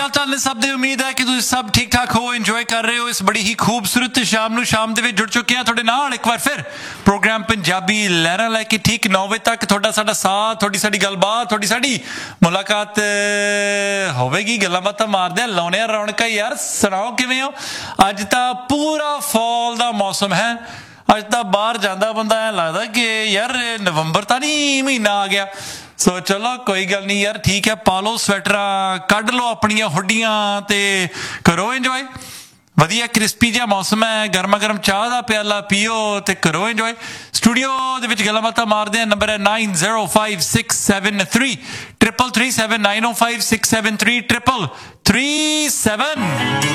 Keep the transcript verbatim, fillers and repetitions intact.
हाल चाल ने सब दे उम्मीद है कि तुसीं सब ठीक ठाक हो इंजॉय कर रहे हो इस बड़ी ही खूबसूरत शाम ਨੂੰ ਸ਼ਾਮ ਦੇ ਵਿੱਚ ਜੁੜ ਚੁੱਕੇ ਹਾਂ ਤੁਹਾਡੇ ਨਾਲ ਇੱਕ ਵਾਰ ਫਿਰ ਪ੍ਰੋਗਰਾਮ ਪੰਜਾਬੀ ਲਹਿਰਾਂ ਲੈ ਕੇ ਠੀਕ ਨੌ ਵਜੇ ਤੱਕ ਤੁਹਾਡਾ ਸਾਡਾ ਸਾਥ ਤੁਹਾਡੀ ਸਾਡੀ ਗੱਲਬਾਤ ਤੁਹਾਡੀ ਸਾਡੀ ਮੁਲਾਕਾਤ ਹੋਵੇਗੀ ਗੱਲਾਂ ਬਾਤਾਂ ਮਾਰਦੇ ਆ ਲਾਉਣੇ ਆ ਰੌਣਕਾਂ ਯਾਰ ਸੁਣਾਓ ਕਿਵੇਂ ਹੋ ਅੱਜ ਤਾਂ ਪੂਰਾ ਫਾਲ ਦਾ ਮੌਸਮ ਹੈ ਅੱਜ ਤਾਂ ਬਾਹਰ ਜਾਂਦਾ ਬੰਦਾ ਐਂ ਲੱਗਦਾ ਕਿ ਯਾਰ ਨਵੰਬਰ ਤਾਂ ਨਹੀਂ ਮਹੀਨਾ ਆ ਗਿਆ ਸੋ ਚਲੋ ਕੋਈ ਗੱਲ ਨਹੀਂ ਯਾਰ ਠੀਕ ਹੈ ਪਾ ਲਓ ਸਵੈਟਰਾਂ ਕੱਢ ਲਓ ਆਪਣੀਆਂ ਹੁੱਡੀਆਂ ਤੇ ਕਰੋ ਇੰਜੋਏ ਵਧੀਆ ਕ੍ਰਿਸਪੀ ਜਿਹਾ ਮੌਸਮ ਹੈ ਗਰਮਾ ਗਰਮ ਚਾਹ ਦਾ ਪਿਆਲਾ ਪੀਓ ਤੇ ਕਰੋ ਇੰਜੋਏ ਸਟੂਡੀਓ ਦੇ ਵਿੱਚ ਗੱਲਾਂ ਬਾਤਾਂ ਮਾਰਦੇ ਆ ਨੰਬਰ ਹੈ nine zero five six seven three triple three seven nine oh five six seven three triple three seven